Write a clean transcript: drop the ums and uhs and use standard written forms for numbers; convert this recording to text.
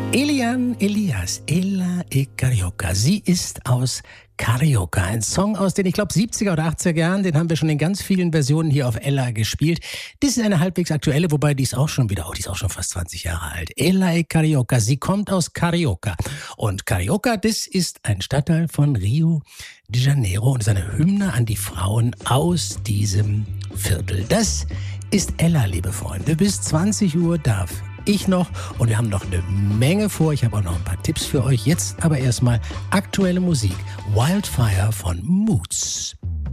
Eliane Elias, Ella e Carioca. Sie ist aus Carioca. Ein Song aus den, ich glaube, 70er oder 80er Jahren. Den haben wir schon in ganz vielen Versionen hier auf Ella gespielt. Das ist eine halbwegs aktuelle, wobei die ist auch schon fast 20 Jahre alt. Ella e Carioca. Sie kommt aus Carioca. Und Carioca, das ist ein Stadtteil von Rio de Janeiro und ist eine Hymne an die Frauen aus diesem Viertel. Das ist Ella, liebe Freunde. Bis 20 Uhr darf ich noch und wir haben noch eine Menge vor. Ich habe auch noch ein paar Tipps für euch. Jetzt aber erstmal aktuelle Musik. Wildfire von Moods.